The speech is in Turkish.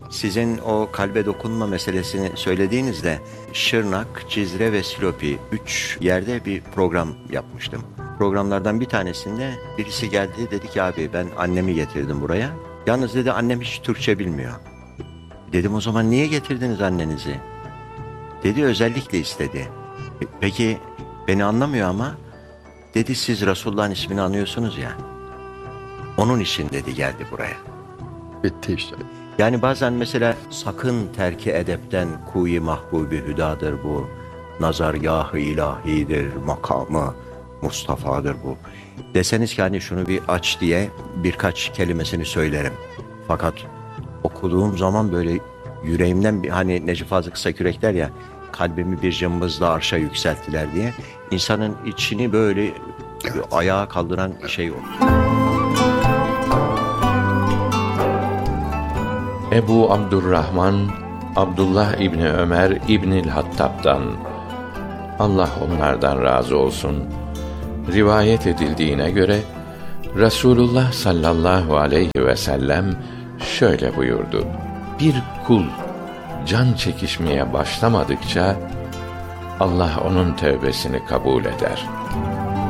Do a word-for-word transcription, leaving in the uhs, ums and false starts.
Sizin o kalbe dokunma meselesini söylediğinizde Şırnak, Cizre ve Silopi üç yerde bir program yapmıştım. Programlardan bir tanesinde birisi geldi, dedi ki abi ben annemi getirdim buraya. Yalnız dedi annem hiç Türkçe bilmiyor. Dedim o zaman niye getirdiniz annenizi? Dedi özellikle istedi. Peki beni anlamıyor ama dedi siz Resulullah'ın ismini anıyorsunuz ya. Onun için dedi geldi buraya. Bitti işte. Yani bazen mesela sakın terki edepten kuyi mahbubi hüdadır bu. Nazargâh-ı ilahidir, makamı Mustafa'dır bu. Deseniz ki hani şunu bir aç diye birkaç kelimesini söylerim. Fakat okuduğum zaman böyle yüreğimden bir hani Necip Fazıl Kısakürek der ya kalbimi bir cımbızla arşa yükselttiler diye insanın içini böyle Evet. ayağa kaldıran şey oldu. Ebu Abdurrahman, Abdullah İbni Ömer İbnil Hattab'dan, Allah onlardan razı olsun, rivayet edildiğine göre, Resulullah sallallahu aleyhi ve sellem şöyle buyurdu: Bir kul can çekişmeye başlamadıkça Allah onun tevbesini kabul eder.